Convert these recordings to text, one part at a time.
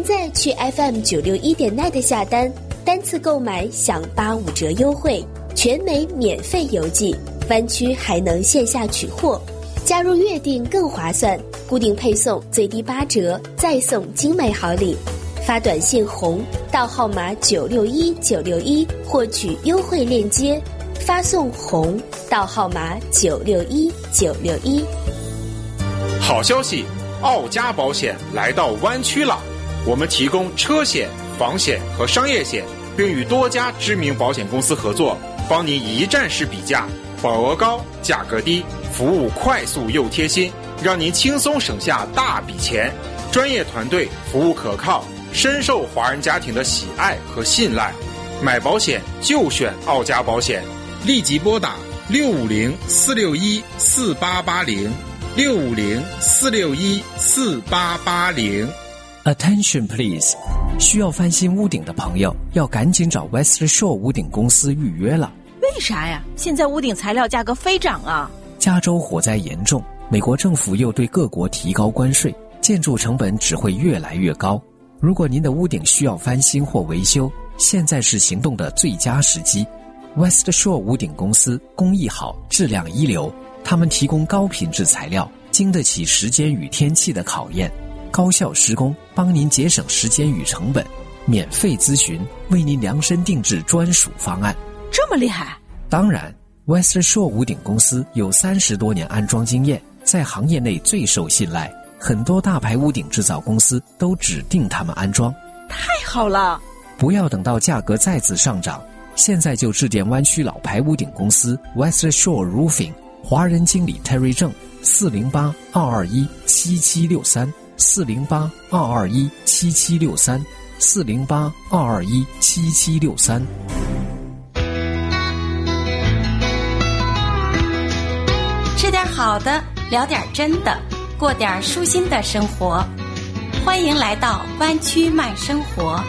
在去 FM961.net 下单，单次购买享85折优惠，全美免费邮寄，湾区还能线下取货。加入月订更划算，固定配送最低8折，再送精美好礼。发短信红到号码961961获取优惠链接，发送红到号码961961。 好消息，奥家保险来到湾区了，我们提供车险、房险和商业险，并与多家知名保险公司合作，帮您一站式比价，保额高，价格低，服务快速又贴心，让您轻松省下大笔钱。专业团队，服务可靠，深受华人家庭的喜爱和信赖。买保险就选奥家保险，立即拨打650-461-4880，650-461-4880。 Attention please， 需要翻新屋顶的朋友要赶紧找 West Shore 屋顶公司预约了。 为啥呀？现在屋顶材料价格飞涨啊！ 加州火灾严重，美国政府又对各国提高关税，建筑成本只会越来越高。如果您的屋顶需要翻新或维修，现在是行动的最佳时机。West Shore 屋顶公司工艺好，质量一流，他们提供高品质材料，经得起时间与天气的考验，高效施工，帮您节省时间与成本，免费咨询，为您量身定制专属方案。 这么厉害？ 当然 West Shore 屋顶公司有30多年安装经验，在行业内最受信赖，很多大牌屋顶制造公司都指定他们安装。 太好了！ 不要等到价格再次上涨，现在就致电湾区老牌屋顶公司 West Shore Roofing， 华人经理 Terry 郑，408-221-7763 408-221-7763 408-221-7763。 吃点好的，聊点真的，过点舒心的生活。欢迎来到湾区慢生活。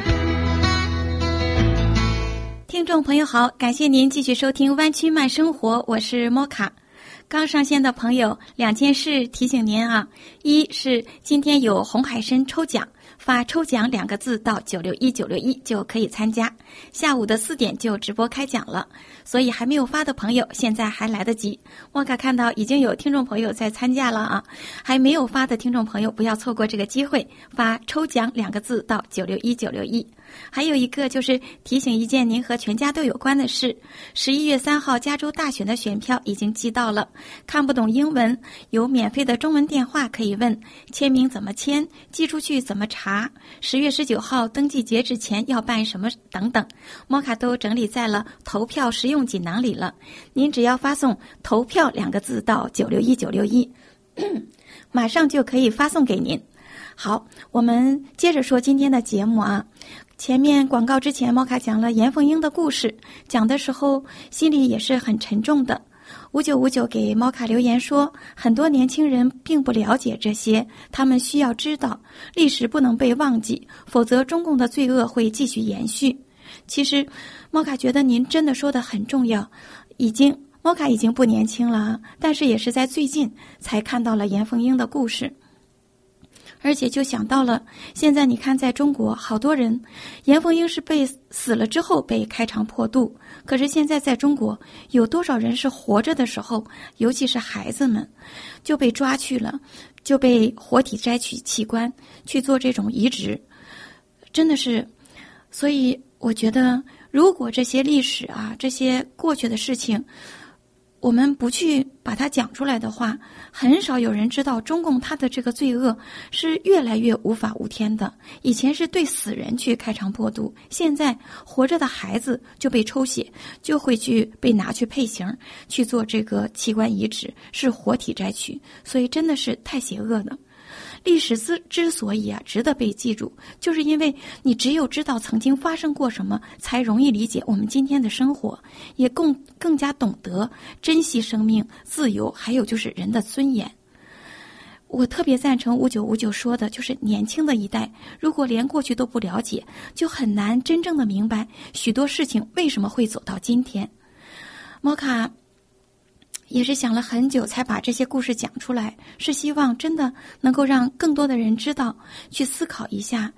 听众朋友好，感谢您继续收听湾区慢生活，我是莫卡。刚上线的朋友，2件事提醒您啊，一是今天有红海参抽奖，发抽奖2个字到961961就可以参加，下午的4点就直播开奖了，所以还没有发的朋友现在还来得及。莫卡看到已经有听众朋友在参加了啊，还没有发的听众朋友不要错过这个机会，发抽奖2个字到961961。还有一个就是提醒一件您和全家都有关的事，11月3号加州大选的选票已经寄到了，看不懂英文有免费的中文电话可以问，签名怎么签，寄出去怎么查，10月19号登记截止前要办什么等等，摩卡都整理在了投票实用锦囊里了，您只要发送投票2个字到961961马上就可以发送给您。好，我们接着说今天的节目啊。前面广告之前，猫卡讲了严凤英的故事，讲的时候心里也是很沉重的。5959给猫卡留言说，很多年轻人并不了解这些，他们需要知道，历史不能被忘记，否则中共的罪恶会继续延续。其实，猫卡觉得您真的说的很重要，猫卡已经不年轻了啊，但是也是在最近才看到了严凤英的故事。而且就想到了，现在你看在中国好多人，严凤英是被死了之后被开肠破肚，可是现在在中国有多少人是活着的时候，尤其是孩子们就被抓去了，就被活体摘取器官去做这种移植，真的是。所以我觉得如果这些历史啊，这些过去的事情我们不去把它讲出来的话，很少有人知道中共它的这个罪恶是越来越无法无天的。以前是对死人去开肠破肚，现在活着的孩子就被抽血，就会去被拿去配型去做这个器官移植，是活体摘取，所以真的是太邪恶了。历史之所以值得被记住，就是因为你只有知道曾经发生过什么，才容易理解我们今天的生活，也更加懂得珍惜生命、自由，还有就是人的尊严。我特别赞成5959说的，就是年轻的一代如果连过去都不了解，就很难真正的明白许多事情为什么会走到今天。摩卡也是想了很久才把这些故事讲出来，是希望真的能够让更多的人知道，去思考一下